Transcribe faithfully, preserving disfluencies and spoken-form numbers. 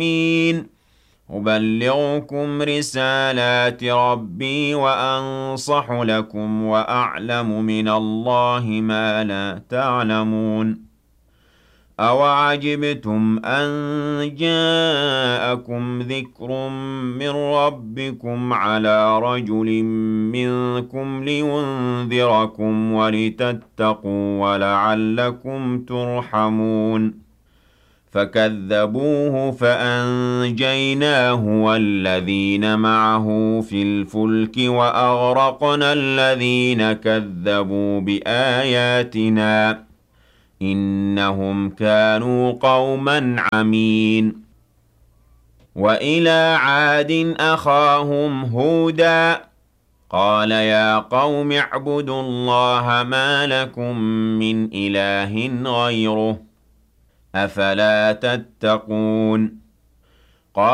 أبلغكم رسالات ربي وأنصح لكم وأعلم من الله ما لا تعلمون أَوَعَجِبْتُمْ أَن جَاءَكُمْ ذِكْرٌ مِّن رَّبِّكُمْ عَلَىٰ رَجُلٍ مِّنكُمْ لِيُنذِرَكُمْ وَلِتَتَّقُوا وَلَعَلَّكُمْ تُرْحَمُونَ فَكَذَّبُوهُ فَأَنجَيْنَاهُ وَالَّذِينَ مَعَهُ فِي الْفُلْكِ وَأَغْرَقْنَا الَّذِينَ كَذَّبُوا بِآيَاتِنَا ۚ إِنَّهُمْ كَانُوا قَوْمًا عَمِينَ وَإِلَىٰ عَادٍ أَخَاهُمْ هُودًا قَالَ يَا قَوْمِ اعْبُدُوا اللَّهَ مَا لَكُم مِّنْ إِلَٰهٍ غَيْرُهُ ۖ أَفَلَا تَتَّقُونَ